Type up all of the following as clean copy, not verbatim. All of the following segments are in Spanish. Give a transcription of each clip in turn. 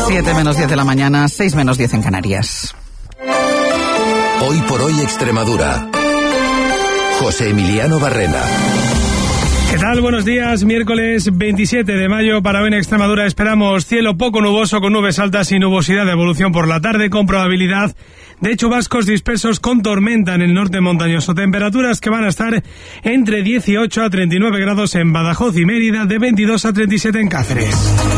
7 menos 10 de la mañana, 6 menos 10 en Canarias. Hoy por hoy Extremadura. José Emiliano Barrena. ¿Qué tal? Buenos días. Miércoles 27 de mayo. Para hoy en Extremadura esperamos cielo poco nuboso con nubes altas y nubosidad de evolución por la tarde con probabilidad de chubascos dispersos con tormenta en el norte montañoso. Temperaturas que van a estar entre 18 a 39 grados en Badajoz y Mérida, de 22 a 37 en Cáceres.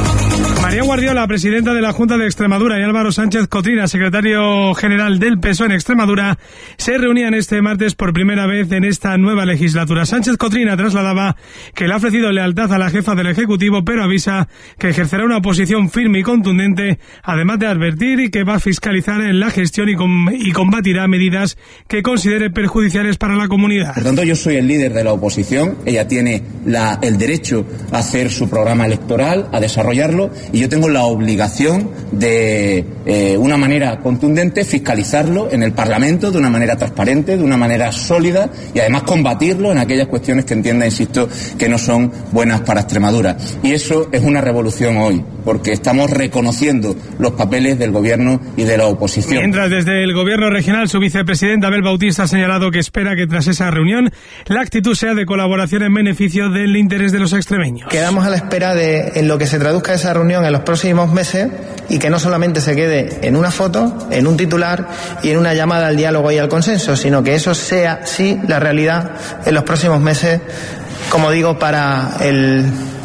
María Guardiola, presidenta de la Junta de Extremadura, y Álvaro Sánchez Cotrina, secretario general del PSOE en Extremadura, se reunían este martes por primera vez en esta nueva legislatura. Sánchez Cotrina trasladaba que le ha ofrecido lealtad a la jefa del Ejecutivo, pero avisa que ejercerá una posición firme y contundente, además de advertir que va a fiscalizar en la gestión y combatirá medidas que considere perjudiciales para la comunidad. Por tanto, yo soy el líder de la oposición, ella tiene el derecho a hacer su programa electoral, a desarrollarlo, y yo tengo la obligación de, una manera contundente, fiscalizarlo en el Parlamento de una manera transparente, de una manera sólida, y además combatirlo en aquellas cuestiones que entienda, insisto, que no son buenas para Extremadura. Y eso es una revolución hoy, porque estamos reconociendo los papeles del Gobierno y de la oposición. Mientras desde el Gobierno regional, su vicepresidenta Abel Bautista ha señalado que espera que tras esa reunión la actitud sea de colaboración en beneficio del interés de los extremeños. Quedamos a la espera en lo que se traduzca esa reunión en los próximos meses y que no solamente se quede en una foto, en un titular y en una llamada al diálogo y al consenso, sino que eso sea sí la realidad en los próximos meses, como digo, para el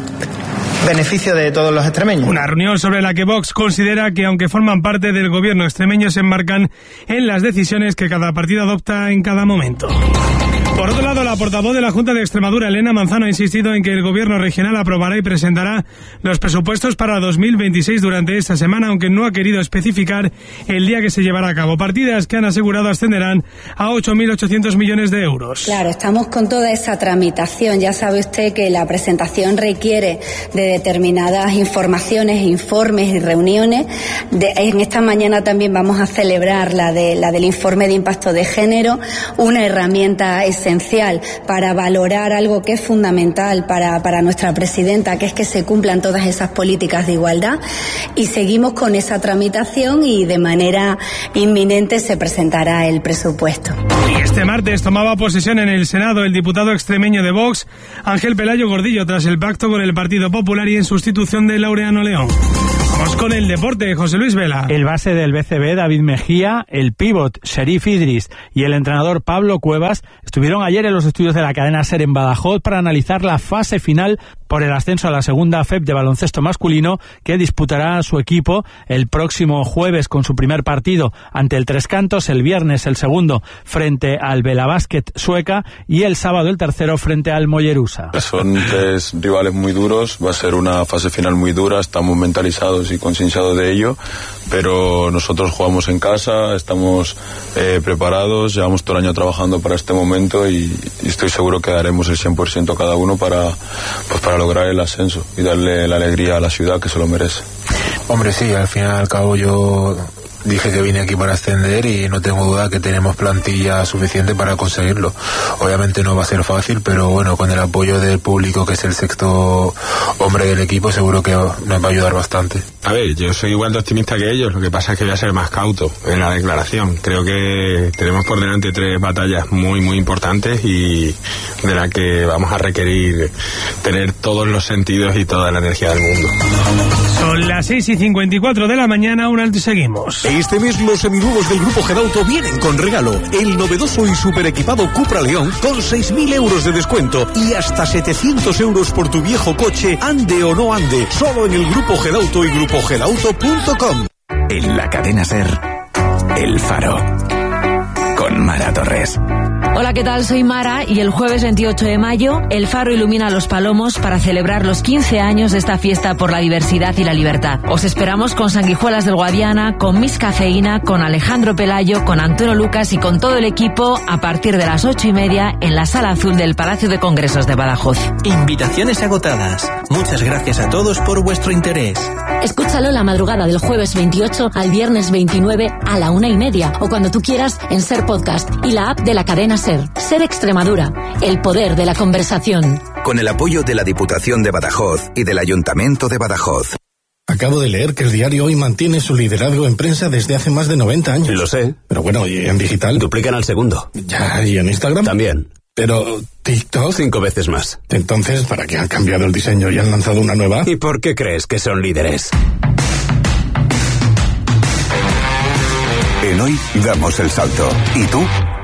beneficio de todos los extremeños. Una reunión sobre la que Vox considera que, aunque forman parte del gobierno extremeño, se enmarcan en las decisiones que cada partido adopta en cada momento. Por otro lado, la portavoz de la Junta de Extremadura, Elena Manzano, ha insistido en que el gobierno regional aprobará y presentará los presupuestos para 2026 durante esta semana, aunque no ha querido especificar el día que se llevará a cabo. Partidas que han asegurado ascenderán a 8.800 millones de euros. Claro, estamos con toda esa tramitación. Ya sabe usted que la presentación requiere de determinadas informaciones, informes y reuniones. En esta mañana también vamos a celebrar la del informe de impacto de género, una herramienta esencial para valorar algo que es fundamental para nuestra presidenta, que es que se cumplan todas esas políticas de igualdad, y seguimos con esa tramitación y de manera inminente se presentará el presupuesto. Y este martes tomaba posesión en el Senado el diputado extremeño de Vox, Ángel Pelayo Gordillo, tras el pacto con el Partido Popular y en sustitución de Laureano León. Vamos con el deporte, José Luis Vela. El base del BCB, David Mejía, el pívot Sheriff Idris y el entrenador Pablo Cuevas estuvieron ayer en los estudios de la cadena SER en Badajoz para analizar la fase final por el ascenso a la segunda FEP de baloncesto masculino que disputará su equipo el próximo jueves con su primer partido ante el Tres Cantos, el viernes el segundo frente al Belabásquet Sueca y el sábado el tercero frente al Mollerusa. Son tres rivales muy duros, va a ser una fase final muy dura, estamos mentalizados y concienciados de ello, pero nosotros jugamos en casa, estamos preparados, llevamos todo el año trabajando para este momento y estoy seguro que daremos el 100% cada uno para lograr el ascenso y darle la alegría a la ciudad que se lo merece. Hombre, sí, al fin y al cabo yo dije que vine aquí para ascender y no tengo duda que tenemos plantilla suficiente para conseguirlo. Obviamente no va a ser fácil, pero bueno, con el apoyo del público, que es el sexto hombre del equipo, seguro que nos va a ayudar bastante. A ver, yo soy igual de optimista que ellos, lo que pasa es que voy a ser más cauto en la declaración. Creo que tenemos por delante 3 batallas muy muy importantes y de las que vamos a requerir tener todos los sentidos y toda la energía del mundo. Son las 6:54 de la mañana, un alto y seguimos. Este mes los seminuevos del Grupo Gedauto vienen con regalo. El novedoso y super equipado Cupra León con 6.000 euros de descuento y hasta 700 euros por tu viejo coche, ande o no ande. Solo en el Grupo Gedauto y grupogedauto.com. En la cadena SER, El Faro, con Mara Torres. Hola, ¿qué tal? Soy Mara y el jueves 28 de mayo El Faro ilumina Los Palomos para celebrar los 15 años de esta fiesta por la diversidad y la libertad. Os esperamos con Sanguijuelas del Guadiana, con Miss Cafeína, con Alejandro Pelayo, con Antonio Lucas y con todo el equipo a partir de las 8:30 en la Sala Azul del Palacio de Congresos de Badajoz. Invitaciones agotadas. Muchas gracias a todos por vuestro interés. Escúchalo la madrugada del jueves 28 al viernes 29 a la 1:30 o cuando tú quieras en SER Podcast y la app de la cadena SER. SER Extremadura, el poder de la conversación. Con el apoyo de la Diputación de Badajoz y del Ayuntamiento de Badajoz. Acabo de leer que el diario Hoy mantiene su liderazgo en prensa desde hace más de 90 años. Lo sé. Pero bueno, ¿y en digital? Duplican al segundo. Ya, ¿y en Instagram? También. Pero TikTok... 5 veces más. Entonces, ¿para qué han cambiado el diseño y han lanzado una nueva? ¿Y por qué crees que son líderes? En Hoy damos el salto. ¿Y tú?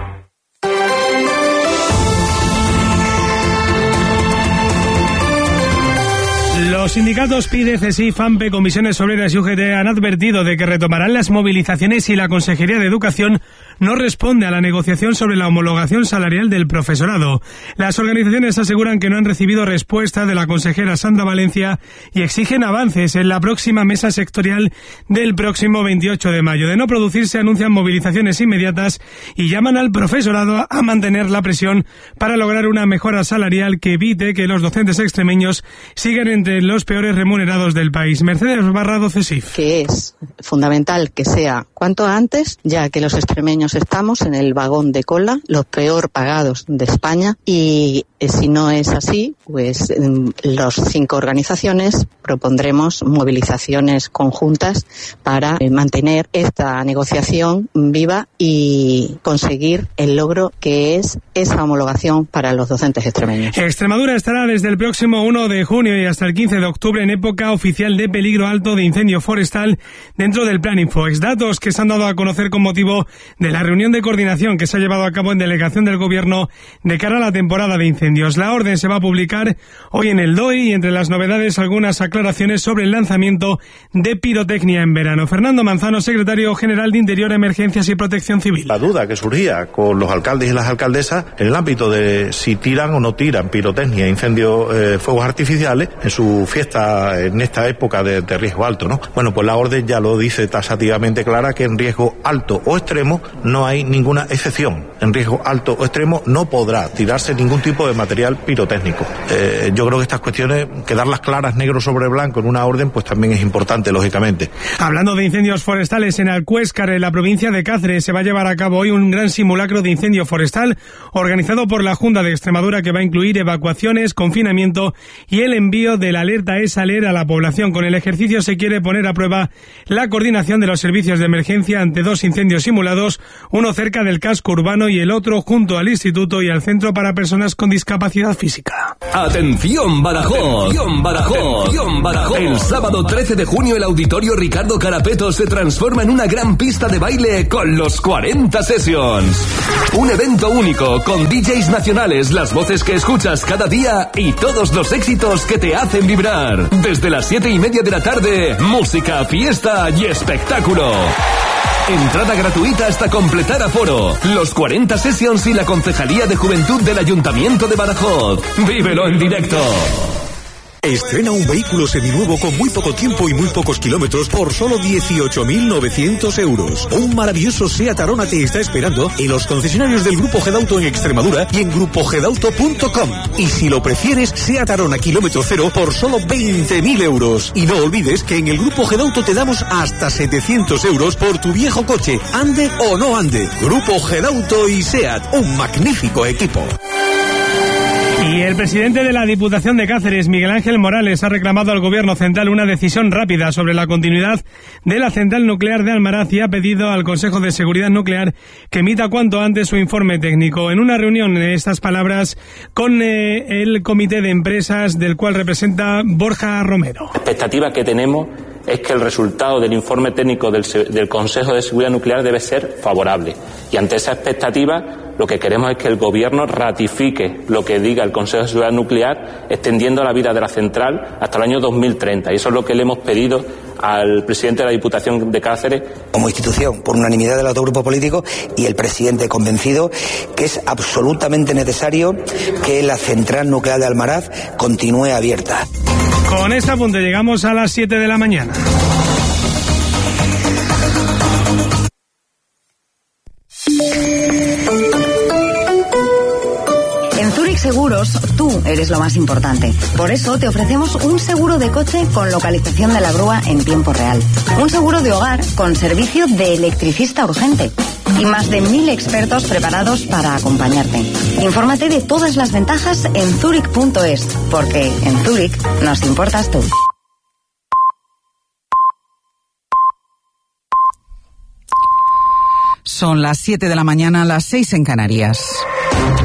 Los sindicatos PIDE, CSIC, FAMPE, Comisiones Obreras y UGT han advertido de que retomarán las movilizaciones si la Consejería de Educación no responde a la negociación sobre la homologación salarial del profesorado. Las organizaciones aseguran que no han recibido respuesta de la consejera Sandra Valencia y exigen avances en la próxima mesa sectorial del próximo 28 de mayo. De no producirse, anuncian movilizaciones inmediatas y llaman al profesorado a mantener la presión para lograr una mejora salarial que evite que los docentes extremeños sigan entre los peores remunerados del país. Mercedes Barrado, CSIF. Que es fundamental que sea cuanto antes, ya que los extremeños estamos en el vagón de cola, los peor pagados de España, y si no es así, pues las 5 organizaciones propondremos movilizaciones conjuntas para mantener esta negociación viva y conseguir el logro que es esa homologación para los docentes extremeños. Extremadura estará desde el próximo 1 de junio y hasta el 15 de octubre en época oficial de peligro alto de incendio forestal dentro del Plan Infoex. Datos que se han dado a conocer con motivo de la reunión de coordinación que se ha llevado a cabo en delegación del Gobierno de cara a la temporada de incendios. La orden se va a publicar hoy en el DOI y entre las novedades algunas aclaraciones sobre el lanzamiento de pirotecnia en verano. Fernando Manzano, secretario general de Interior, Emergencias y Protección Civil. La duda que surgía con los alcaldes y las alcaldesas en el ámbito de si tiran o no tiran pirotecnia, incendios, fuegos artificiales en su fiesta en esta época de riesgo alto, ¿no? Bueno, pues la orden ya lo dice taxativamente clara que en riesgo alto o extremo no hay ninguna excepción. En riesgo alto o extremo no podrá tirarse ningún tipo de material pirotécnico. Yo creo que estas cuestiones, quedarlas claras negro sobre blanco en una orden, pues también es importante, lógicamente. Hablando de incendios forestales, en Alcuéscar, en la provincia de Cáceres, se va a llevar a cabo hoy un gran simulacro de incendio forestal organizado por la Junta de Extremadura, que va a incluir evacuaciones, confinamiento y el envío de la alerta ESALER a la población. Con el ejercicio se quiere poner a prueba la coordinación de los servicios de emergencia ante 2 incendios simulados, uno cerca del casco urbano y el otro junto al instituto y al centro para personas con discapacidad física. ¡Atención, Badajoz! ¡Atención, Badajoz! ¡Atención, Badajoz! El sábado 13 de junio el Auditorio Ricardo Carapeto se transforma en una gran pista de baile con los 40 Sessions. Un evento único con DJs nacionales, las voces que escuchas cada día y todos los éxitos que te hacen vibrar. Desde las 7:30 de la tarde, música, fiesta y espectáculo. Entrada gratuita hasta completar aforo. Los 40 Sessions y la Concejalía de Juventud del Ayuntamiento de Badajoz. ¡Vívelo en directo! Estrena un vehículo seminuevo con muy poco tiempo y muy pocos kilómetros por solo 18.900 euros. Un maravilloso Seat Arona te está esperando en los concesionarios del Grupo Gedauto en Extremadura y en grupogedauto.com. Y si lo prefieres, Seat Arona kilómetro cero por solo 20.000 euros. Y no olvides que en el Grupo Gedauto te damos hasta 700 euros por tu viejo coche, ande o no ande. Grupo Gedauto y Seat, un magnífico equipo. Y el presidente de la Diputación de Cáceres, Miguel Ángel Morales, ha reclamado al Gobierno central una decisión rápida sobre la continuidad de la central nuclear de Almaraz y ha pedido al Consejo de Seguridad Nuclear que emita cuanto antes su informe técnico. En una reunión, estas palabras con el Comité de Empresas, del cual representa Borja Romero. La expectativa que tenemos es que el resultado del informe técnico del Consejo de Seguridad Nuclear debe ser favorable. Y ante esa expectativa, lo que queremos es que el Gobierno ratifique lo que diga el Consejo de Seguridad Nuclear, extendiendo la vida de la central hasta el año 2030. Y eso es lo que le hemos pedido al presidente de la Diputación de Cáceres. Como institución, por unanimidad del otro grupo político y el presidente convencido que es absolutamente necesario que la central nuclear de Almaraz continúe abierta. Con este apunte llegamos a las 7 de la mañana. En Zurich Seguros, tú eres lo más importante. Por eso te ofrecemos un seguro de coche con localización de la grúa en tiempo real. Un seguro de hogar con servicio de electricista urgente. Y más de 1.000 expertos preparados para acompañarte. Infórmate de todas las ventajas en Zurich.es, porque en Zurich nos importas tú. 7 Son las 7 de la mañana, las 6 en Canarias.